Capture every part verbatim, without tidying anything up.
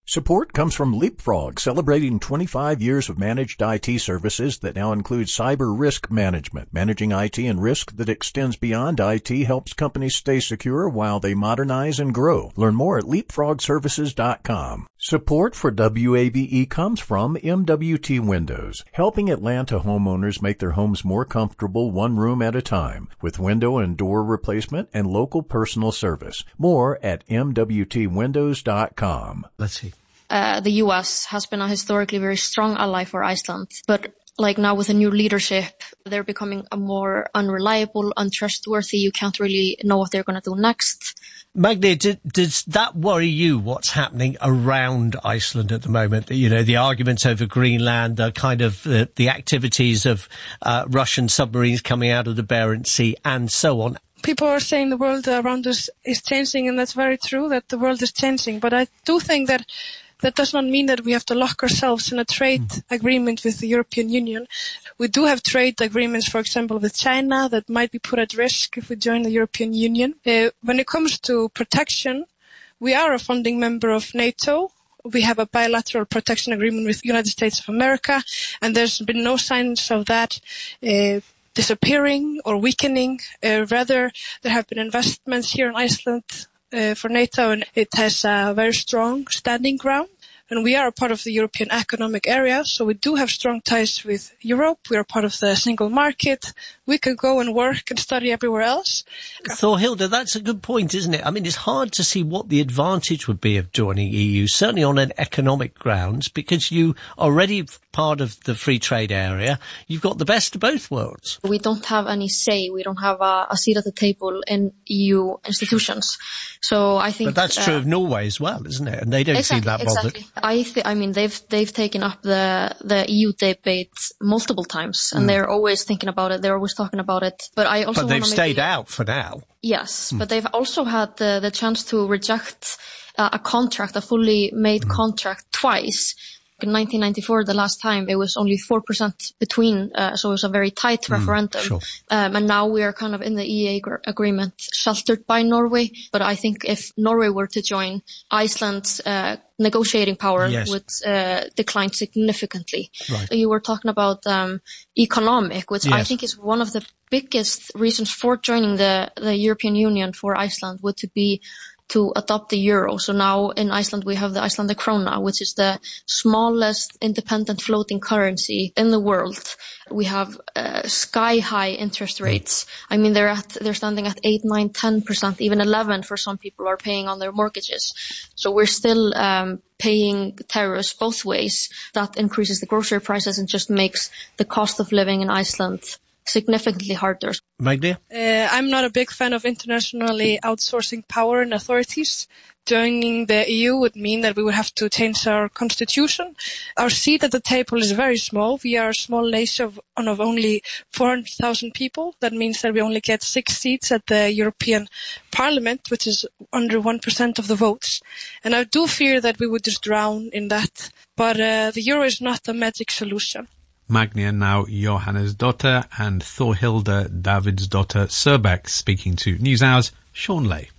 Support comes from Leapfrog, celebrating twenty-five years of managed I T services that now include cyber risk management. Managing I T and risk that extends beyond I T helps companies stay secure while they modernize and grow. Learn more at leapfrog services dot com. Support for W A V E comes from M W T Windows, helping Atlanta homeowners make their homes more comfortable one room at a time with window and door replacement and local personal service. More at M W T windows dot com. Let's see. Uh, the U S has been a historically very strong ally for Iceland, but like now with the new leadership, they're becoming a more unreliable, untrustworthy. You can't really know what they're going to do next. Magni, did, does that worry you, what's happening around Iceland at the moment? You know, the arguments over Greenland, the kind of uh, the activities of uh, Russian submarines coming out of the Barents Sea and so on. People are saying the world around us is changing, and that's very true, that the world is changing. But I do think that that does not mean that we have to lock ourselves in a trade mm. agreement with the European Union. We do have trade agreements, for example, with China that might be put at risk if we join the European Union. Uh, when it comes to protection, we are a founding member of NATO. We have a bilateral protection agreement with the United States of America, and there's been no signs of that uh, disappearing or weakening. Uh, rather, there have been investments here in Iceland Uh, for NATO, and it has a very strong standing ground. And we are a part of the European Economic Area, so we do have strong ties with Europe. We are part of the single market. We can go and work and study everywhere else. Thorhilda, that's a good point, isn't it? I mean, it's hard to see what the advantage would be of joining E U, certainly on an economic grounds, because you already part of the free trade area. You've got the best of both worlds. We don't have any say. We don't have a, a seat at the table in E U institutions. So I think... But that's uh, true of Norway as well, isn't it? And they don't exactly, seem that bothered. Exactly. I th- I mean, they've they've taken up the the E U debate multiple times, and mm. they're always thinking about it. They're always talking about it. But I also but they've stayed maybe, out for now. Yes, mm. but they've also had the the chance to reject uh, a contract, a fully made mm. contract twice. In nineteen ninety-four, the last time, it was only four percent between, uh, so it was a very tight mm, referendum. Sure. Um, and now we are kind of in the E A gr- agreement, sheltered by Norway. But I think if Norway were to join, Iceland's uh, negotiating power yes. would uh, decline significantly. Right. You were talking about um, economic, which yes. I think is one of the biggest reasons for joining the, the European Union for Iceland would to be to adopt the euro. So now in Iceland we have the Icelandic krona, which is the smallest independent floating currency in the world. We have uh, sky high interest rates. I mean, they're at they're standing at eight, nine, ten percent, even eleven for some people are paying on their mortgages. So we're still um paying tariffs both ways. That increases the grocery prices and just makes the cost of living in Iceland significantly harder. Magda? Uh, I'm not a big fan of internationally outsourcing power and authorities. Joining the E U would mean that we would have to change our constitution. Our seat at the table is very small. We are a small nation of, of only four hundred thousand people. That means that we only get six seats at the European Parliament, which is under one percent of the votes. And I do fear that we would just drown in that. But uh, the euro is not a magic solution. Magnia now Johannesdottir and Thorhilda Davidsdottir Sørbæk speaking to NewsHour's Sean Lay.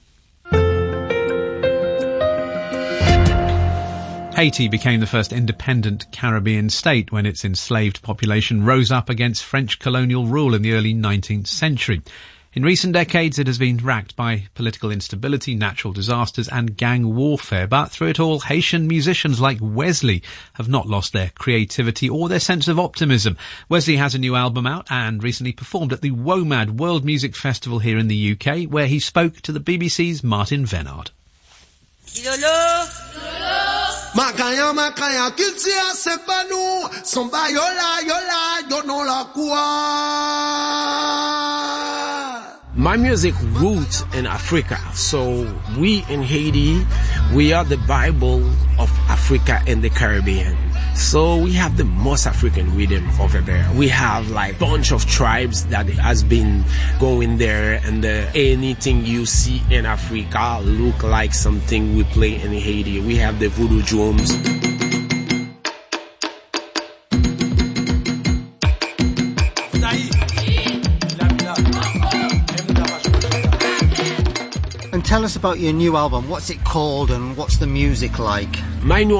Haiti became the first independent Caribbean state when its enslaved population rose up against French colonial rule in the early nineteenth century. In recent decades, it has been racked by political instability, natural disasters and gang warfare. But through it all, Haitian musicians like Wesley have not lost their creativity or their sense of optimism. Wesley has a new album out and recently performed at the WOMAD World Music Festival here in the U K, where he spoke to the B B C's Martin Venard. Makaya makaya kiltia sepanu somba yola yola dono la kwa. My music roots in Africa, so we in Haiti, we are the Bible of Africa and the Caribbean. So we have the most African rhythm over there. We have like bunch of tribes that has been going there, and uh, anything you see in Africa look like something we play in Haiti. We have the voodoo drums. And tell us about your new album. What's it called and what's the music like? My new